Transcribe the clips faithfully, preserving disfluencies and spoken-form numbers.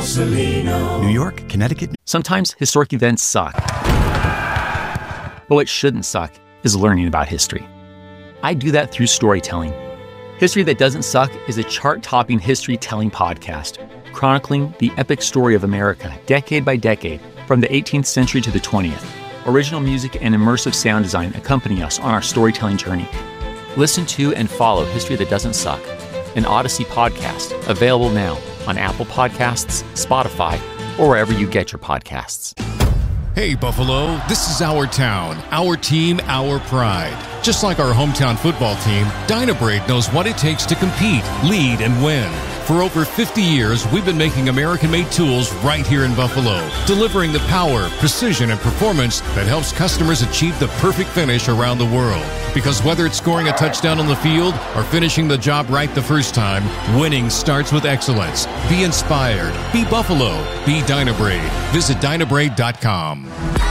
Borsalino. New York, Connecticut. Sometimes historic events suck. But what shouldn't suck is learning about history. I do that through storytelling. History That Doesn't Suck is a chart-topping history-telling podcast, chronicling the epic story of America, decade by decade, from the eighteenth century to the twentieth. Original music and immersive sound design accompany us on our storytelling journey. Listen to and follow History That Doesn't Suck, an Odyssey podcast, available now on Apple Podcasts, Spotify, or wherever you get your podcasts. Hey, Buffalo, this is our town, our team, our pride. Just like our hometown football team, Dynabrade knows what it takes to compete, lead, and win. For over fifty years, we've been making American-made tools right here in Buffalo, delivering the power, precision, and performance that helps customers achieve the perfect finish around the world. Because whether it's scoring a touchdown on the field or finishing the job right the first time, winning starts with excellence. Be inspired. Be Buffalo. Be Dynabrade. Visit Dynabrade dot com.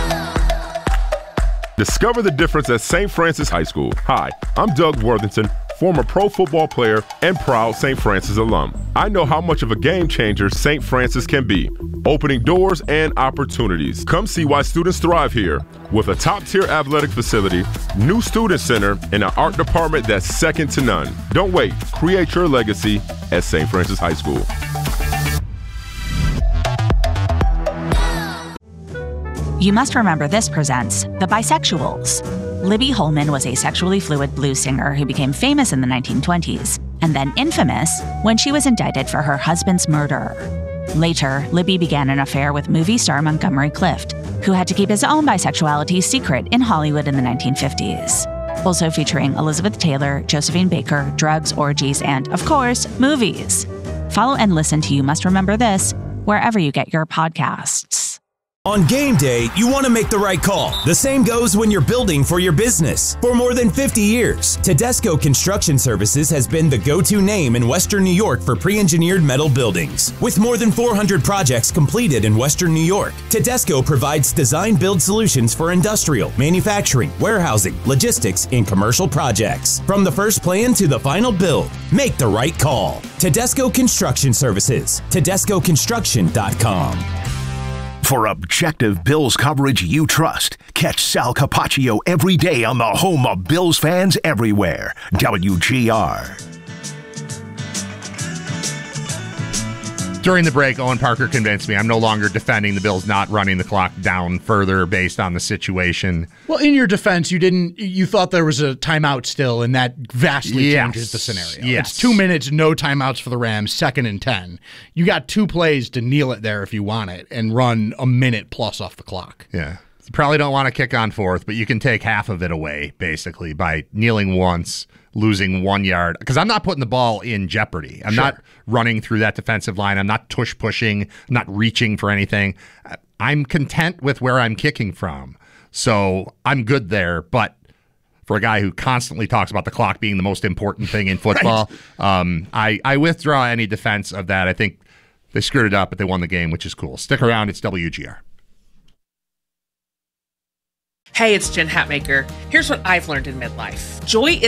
Discover the difference at Saint Francis High School. Hi, I'm Doug Worthington, former pro football player and proud Saint Francis alum. I know how much of a game changer Saint Francis can be, opening doors and opportunities. Come see why students thrive here. With a top-tier athletic facility, new student center, and an art department that's second to none. Don't wait. Create your legacy at Saint Francis High School. You Must Remember This presents The Bisexuals. Libby Holman was a sexually fluid blues singer who became famous in the nineteen twenties, and then infamous when she was indicted for her husband's murder. Later, Libby began an affair with movie star Montgomery Clift, who had to keep his own bisexuality secret in Hollywood in the nineteen fifties. Also featuring Elizabeth Taylor, Josephine Baker, drugs, orgies, and, of course, movies. Follow and listen to You Must Remember This wherever you get your podcasts. On game day, you want to make the right call. The same goes when you're building for your business. For more than fifty years, Tedesco Construction Services has been the go-to name in Western New York for pre-engineered metal buildings. With more than four hundred projects completed in Western New York, Tedesco provides design-build solutions for industrial, manufacturing, warehousing, logistics, and commercial projects. From the first plan to the final build, make the right call. Tedesco Construction Services, Tedesco Construction dot com. For objective Bills coverage you trust, catch Sal Capaccio every day on the home of Bills fans everywhere, W G R. During the break, Owen Parker convinced me I'm no longer defending the Bills not running the clock down further based on the situation. Well, in your defense, you didn't. You thought there was a timeout still, and that vastly yes. changes the scenario. Yes. It's two minutes, no timeouts for the Rams, second and ten. You got two plays to kneel it there if you want it, and run a minute plus off the clock. Yeah. You probably don't want to kick on fourth, but you can take half of it away, basically, by kneeling once, losing one yard. Because I'm not putting the ball in jeopardy. I'm sure. not running through that defensive line. I'm not tush pushing. I'm not reaching for anything. I'm content with where I'm kicking from. So I'm good there. But for a guy who constantly talks about the clock being the most important thing in football, right. um, I, I withdraw any defense of that. I think they screwed it up, but they won the game, which is cool. Stick around. It's W G R. Hey, it's Jen Hatmaker. Here's what I've learned in midlife. Joy